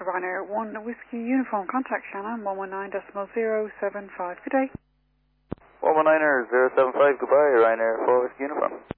for Ryanair 1 Whiskey Uniform. Contact Shannon 119.075. Good day. 119.075, goodbye, Ryanair 4 Whiskey Uniform.